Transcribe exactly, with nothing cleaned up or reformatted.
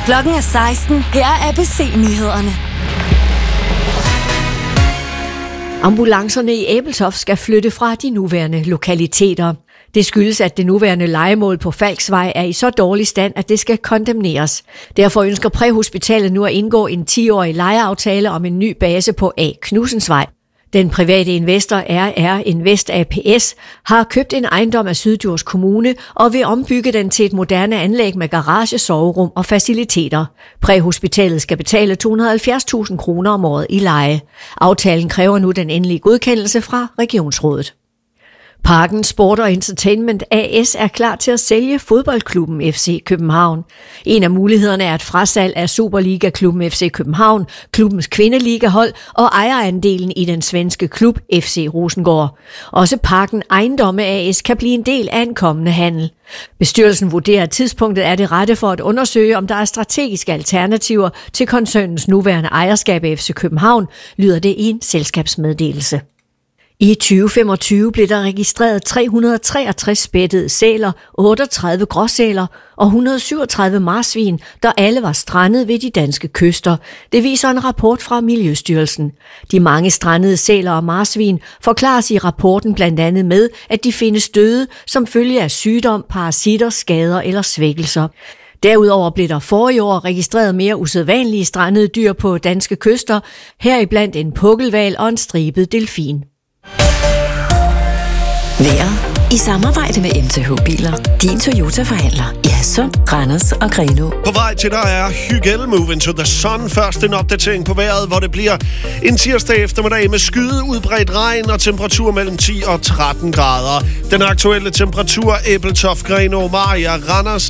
Klokken er seksten. Her er A B C-nyhederne. Ambulancerne i Ebeltoft skal flytte fra de nuværende lokaliteter. Det skyldes, at det nuværende lejemål på Falksvej er i så dårlig stand, at det skal kondemneres. Derfor ønsker præhospitalet nu at indgå en ti-årig lejeaftale om en ny base på A. Knudsensvej. Den private investor R R Invest A P S har købt en ejendom af Syddjurs Kommune og vil ombygge den til et moderne anlæg med garage, soverum og faciliteter. Præhospitalet skal betale to hundrede og halvfjerds tusind kroner om året i leje. Aftalen kræver nu den endelige godkendelse fra Regionsrådet. Parken Sport og Entertainment A S er klar til at sælge fodboldklubben F C København. En af mulighederne er et frasalg af Superliga-klubben F C København, klubbens kvindeligahold og ejerandelen i den svenske klub F C Rosengård. Også Parken Ejendomme A S kan blive en del af en kommende handel. Bestyrelsen vurderer, at tidspunktet er det rette for at undersøge, om der er strategiske alternativer til koncernens nuværende ejerskab af F C København, lyder det i en selskabsmeddelelse. I tyve femogtyve blev der registreret tre hundrede og treogtres spættede sæler, otteogtredive gråsæler og et hundrede og syvogtredive marsvin, der alle var strandet ved de danske kyster. Det viser en rapport fra Miljøstyrelsen. De mange strandede sæler og marsvin forklares i rapporten blandt andet med, at de findes døde som følge af sygdom, parasitter, skader eller svækkelser. Derudover blev der forrige år registreret mere usædvanlige strandede dyr på danske kyster, heriblandt en pukkelhval og en stribet delfin. Vejret i samarbejde med M T H Biler. Din Toyota-forhandler i Hadsund, Randers og Grenaa. På vej til dig er Hygel Move Into the Sun. Først en opdatering på vejret, hvor det bliver en tirsdag eftermiddag med skyde, udbredt regn og temperatur mellem ti og tretten grader. Den aktuelle temperatur: Ebeltoft, Grenaa, Mariager, Randers,